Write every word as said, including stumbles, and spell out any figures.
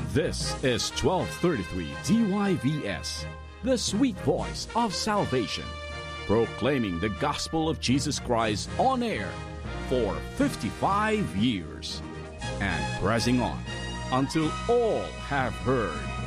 This is twelve thirty-three D Y V S, the sweet voice of salvation, proclaiming the gospel of Jesus Christ on air for fifty-five years and pressing on until all have heard.